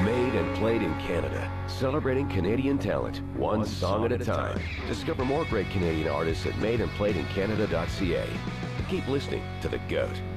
Made and played in Canada. Celebrating Canadian talent, one song at a time. Discover more great Canadian artists at madeandplayedincanada.ca. Keep listening to The GOAT.